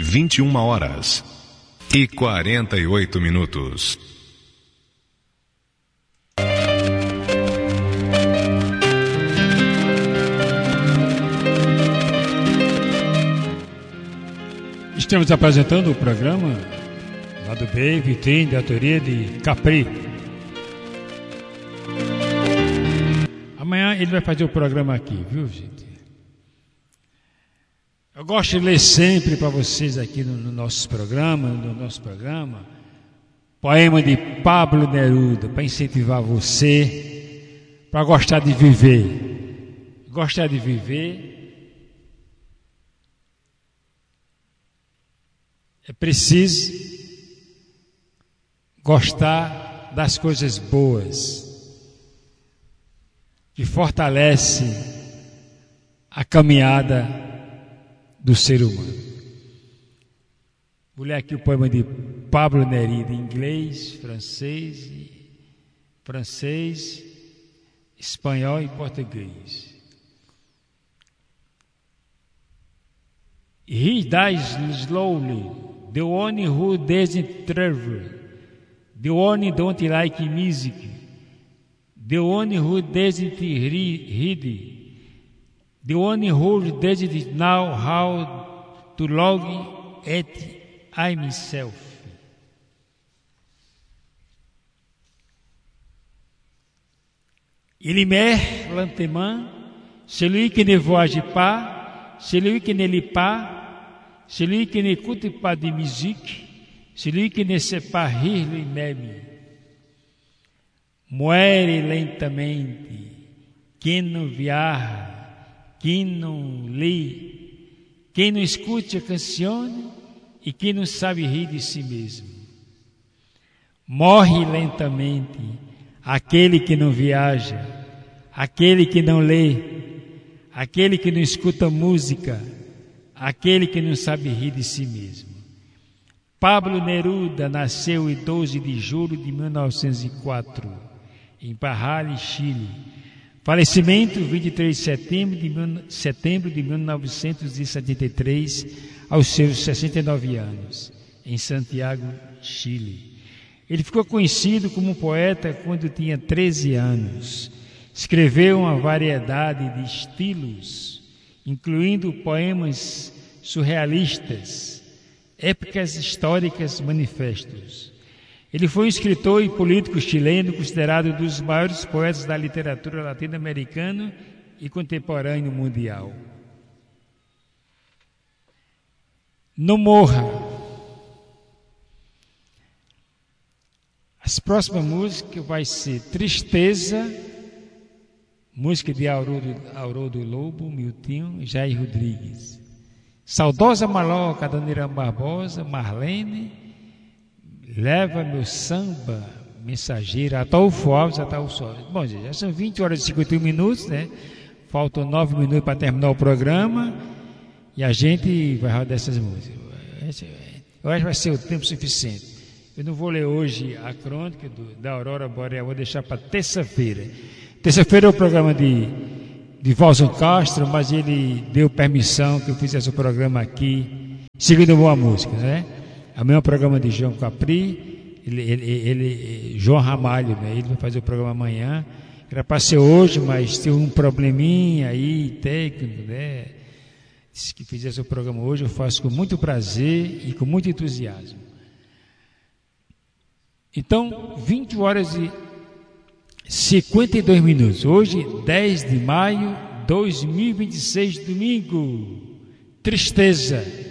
21h48. Estamos apresentando o programa Lado B, Vitrine, de autoria de Capri. Amanhã ele vai fazer o programa aqui, viu, gente? Eu gosto de ler sempre para vocês aqui no nosso programa, poema de Pablo Neruda, para incentivar você para gostar de viver. Gostar de viver é preciso gostar das coisas boas, que fortalece a caminhada do ser humano. Vou ler aqui o poema de Pablo Neruda em inglês, francês, espanhol e português. He dies slowly, the one who doesn't travel, the one who don't like music, the one who doesn't read, the one who doesn't know how to log at himself. Il meurt lentement, celui qui ne voyage pas, celui qui ne lit pas, celui qui n'écoute pas de musique, celui qui ne sait pas rire lui-même. Muere lentamente quem não viaja, quem não lê, quem não escuta canções e quem não sabe rir de si mesmo. Morre lentamente aquele que não viaja, aquele que não lê, aquele que não escuta música, aquele que não sabe rir de si mesmo. Pablo Neruda nasceu em 12 de julho de 1904, em Parral, Chile. Falecimento 23 de setembro de 1973, aos seus 69 anos, em Santiago, Chile. Ele ficou conhecido como poeta quando tinha 13 anos. Escreveu uma variedade de estilos, incluindo poemas surrealistas, épicas históricas, manifestos. Ele foi um escritor e político chileno considerado um dos maiores poetas da literatura latino-americana e contemporâneo mundial. Não morra. As próximas músicas vai ser Tristeza, música de Haroldo Lobo, Miltinho e Jair Rodrigues. Saudosa Maloca, Dona Irã Barbosa, Marlene, Leva Meu Samba, Mensageira, Ataúfo Alves. Bom, gente, já são 20 horas e 51 minutos, né? Faltam 9 minutos para terminar o programa e a gente vai rodar essas músicas. Eu acho que vai ser o tempo suficiente. Eu não vou ler hoje a crônica da Aurora Boreal, vou deixar para terça-feira. Terça-feira é o programa de Valson Castro, mas ele deu permissão que eu fizesse o programa aqui, seguindo boa música, né? Amanhã é o programa de João Capri, João Ramalho, né? Ele vai fazer o programa amanhã. Era para ser hoje, mas teve um probleminha aí, técnico, né? Disse que fizesse o programa hoje, eu faço com muito prazer e com muito entusiasmo. Então, 20 horas e 52 minutos. Hoje, 10 de maio de 2026, domingo. Tristeza.